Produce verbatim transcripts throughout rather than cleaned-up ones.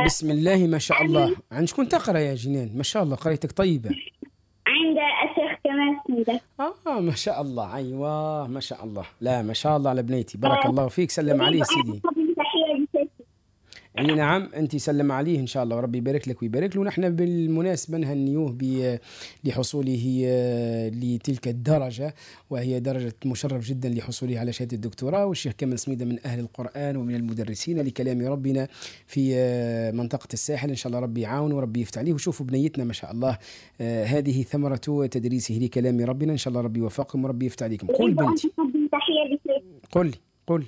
بسم الله ما شاء الله. عن شكون تقرأ يا جنان؟ ما شاء الله قريتك طيبة. عند الشيخ كمال سميدة. آه ما شاء الله. أيوة ما شاء الله. لا ما شاء الله على بنيتي، بارك الله فيك. سلم عليه سيدي. اي نعم، انت سلم عليه ان شاء الله وربي يبارك لك ويبارك له. ونحن بالمناسبه نهنيوه لحصوله لتلك الدرجه، وهي درجه مشرف جدا لحصوله على شهاده الدكتوراه. والشيخ كمال سميدة من اهل القران ومن المدرسين لكلام ربنا في منطقه الساحل. ان شاء الله ربي يعاون وربي يفتح عليه. وشوفوا بنيتنا ما شاء الله، هذه ثمره تدريسه لكلام ربنا. ان شاء الله ربي يوفقكم وربي يفتح عليكم. قول بنتي. قل قل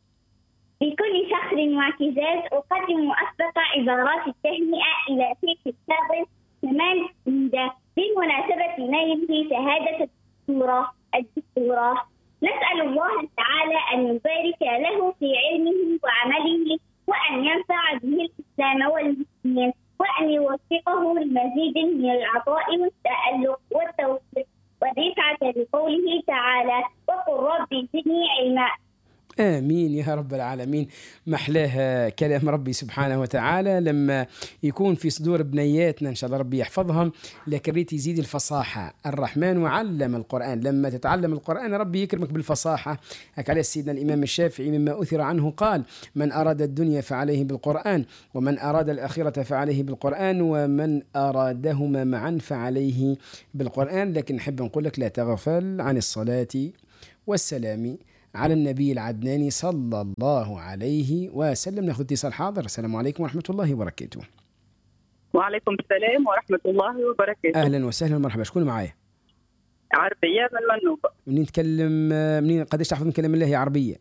بكل فخر واعتزاز أقدم أسبق عبارات التهنئة إلى شيخ الفاضل كمال سميدة بمناسبة نيله شهادة الدكتوراه الدكتوراه. نسأل الله تعالى أن يبارك له في علمه وعمله، وأن ينفع به الإسلام والمسلمين، وأن يوفقه لمزيد من العطاء والتألق والتوفيق والرفعة بقوله تعالى: وقل ربي زدني علما. آمين يا رب العالمين. محلاها كلام ربي سبحانه وتعالى لما يكون في صدور بنياتنا إن شاء الله ربي يحفظهم. لكن ريت يزيد الفصاحة. الرحمن وعلم القرآن، لما تتعلم القرآن ربي يكرمك بالفصاحة. عليه سيدنا الإمام الشافعي مما أثر عنه قال: من أراد الدنيا فعليه بالقرآن، ومن أراد الآخرة فعليه بالقرآن، ومن أرادهما معا فعليه بالقرآن. لكن نحب نقول لك لا تغفل عن الصلاة والسلام على النبي العدناني صلى الله عليه وسلم. ناخذ اتصال حاضر. السلام عليكم ورحمة الله وبركاته. وعليكم السلام ورحمة الله وبركاته. أهلا وسهلا ومرحبا. شكون معايا؟ عربية من منوبة. منين تكلم؟ منين قديش تحفظ من كلام الله يا عربية؟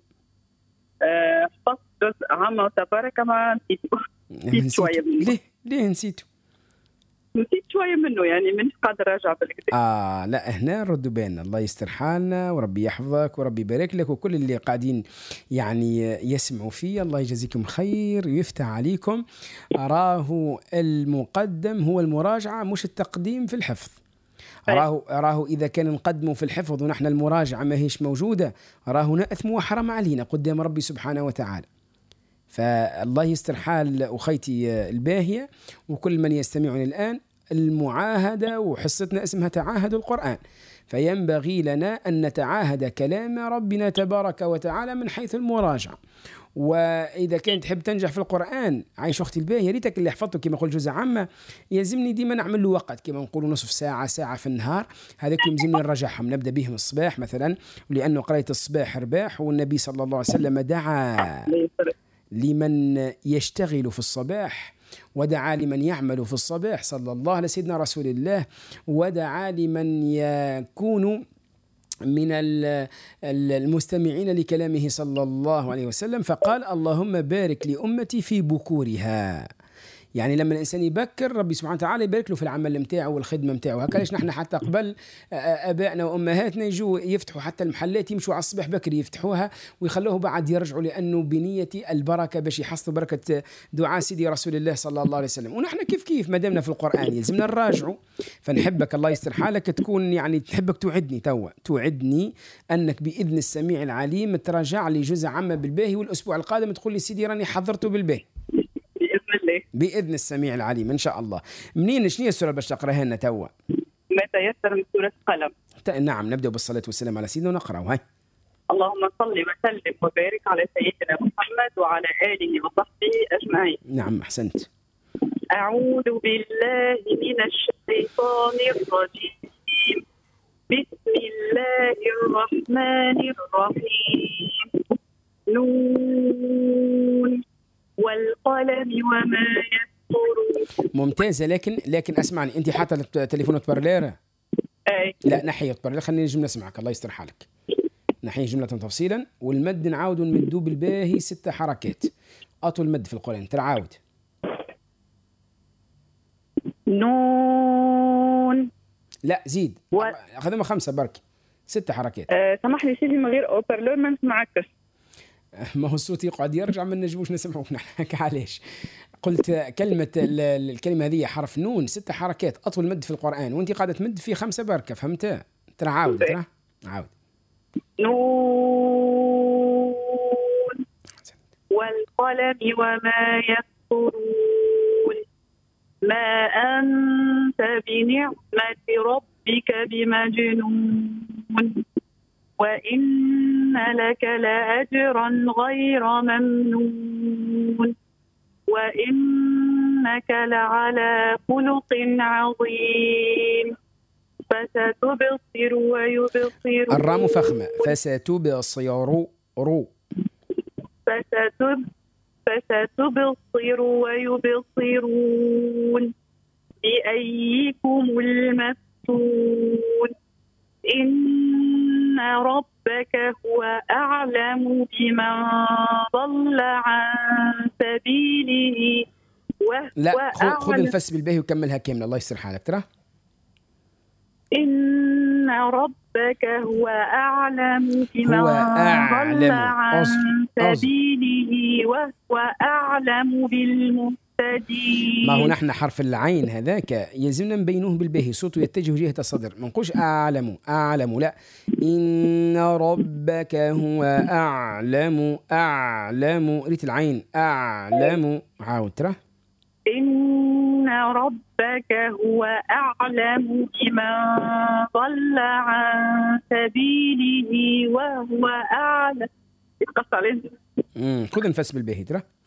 أه حفظت جزء عامة وتبارك ما نسيته. نسيت شوية منه. ليه ليه نسيته؟ نسيت شوية منه يعني من قادر راجع بالكتاب. آه لا هنا ردوا بالنا. الله يستر حالنا وربي يحفظك وربي يبارك لك، وكل اللي قاعدين يعني يسمعوا فيه الله يجزيكم خير ويفتح عليكم. أراه المقدم هو المراجعة مش التقديم في الحفظ. أراه أراه إذا كان نقدمه في الحفظ ونحن المراجعة ما هيش موجودة، أراه نأثم وحرم علينا قدام ربي سبحانه وتعالى. فالله يستر حال أخيتي الباهية وكل من يستمعني الآن. المعاهدة وحصتنا اسمها تعاهد القرآن، فينبغي لنا أن نتعاهد كلام ربنا تبارك وتعالى من حيث المراجعة. وإذا كانت تحب تنجح في القرآن عايش أختي الباهية، يا ريتك اللي حفظته كما قل جزء عامة يلزمني ديما نعمل له وقت كما نقول نصف ساعة ساعة في النهار. هذاك يلزمني نرجعهم نبدأ بهم الصباح مثلا، ولأنه قرية الصباح رباح، والنبي صلى الله عليه وسلم دعا لمن يشتغل في الصباح ودعا لمن يعمل في الصباح صلى الله على سيدنا رسول الله، ودعا لمن يكون من المستمعين لكلامه صلى الله عليه وسلم، فقال: اللهم بارك لأمتي في بكورها. يعني لما الإنسان يبكر ربي سبحانه وتعالى يبارك له في العمل متاعه والخدمة متاعه. هكذا نحن حتى قبل أبائنا وأمهاتنا يجوا يفتحوا حتى المحلات يمشوا على الصباح بكري يفتحوها ويخلوه بعد يرجعوا، لأنه بنية البركة باش يحصلوا بركة دعاء سيدي رسول الله صلى الله عليه وسلم. ونحن كيف كيف ما دامنا في القرآن يلزمنا نراجعوا. فنحبك الله يستر حالك تكون يعني تحبك توعدني توا توعدني أنك بإذن السميع العليم تراجع لي جزء عامة بالباهي، والأسبوع القادم تقول لي سيدي راني حضرته بالباهي بإذن السميع العليم إن شاء الله. منين شنو هي السورة باش تقراها لنا توا؟ ما تيسر من سورة القلم. نعم نبدأ بالصلاة والسلام على سيدنا ونقرأ. هاي اللهم صل وسلم وبارك على سيدنا محمد وعلى آله وصحبه أجمعين. نعم أحسنت. أعوذ بالله من الشيطان الرجيم. بسم الله الرحمن الرحيم. نون والقلم وما يسطرون. ممتازة. لكن لكن اسمعني، انت حاطه تليفونك برليرة؟ اي لا نحيه برليرة، خليني نجم نسمعك الله يستر حالك. نحيه جملة تفصيلا. والمد نعاود نمدو بالباهي ستة حركات. اطول مد في القرآن ترعاود. نون. لا زيد و... خدمة خمسة برك ستة حركات. أه سمح لي سيدي من غير اوبرلور ما نسمعكش. ما هو الصوت يقعد يرجع ما نجموش نسمعوك نحكي علاش. قلت كلمة الكلمة هذه حرف نون ستة حركات أطول مد في القرآن، وانت قاعدة تمد في خمسة بركة. فهمتها؟ ترى عاود ترى عاود. نون. والقلم وما يسطرون. ما أنت بنعمة ربك بمجنون وإن لك لأجرا غير ممنون وإنك لعلى خلق عظيم فستبصر ويبصرون. الراء مفخمة. فستبصر رو فستب فستبصر ويبصرون بأيكم المفتون إن ربك هو أعلم بمن ضل عن سبيله وهو لا خذ خذ أعلم. الفس بالباء وكملها كاملة. الله يستر حالك. ترى إن ربك هو أعلم بمن هو ضل أعلم. عن أص- أص- سبيله وهو أعلم بالمهتدين. ما هو نحن حرف العين هذاك يلزمنا نبينوه بالباء، صوته يتجه جهة الصدر، ما نقولش أعلم أعلم، لا. إن ربك هو أعلم أعلم، ريت العين أعلم. عاود ترى إن ربك هو أعلم بمن ضل عن سبيله وهو أعلم. يتقص عليه. امم خذ نفس بالباء ترى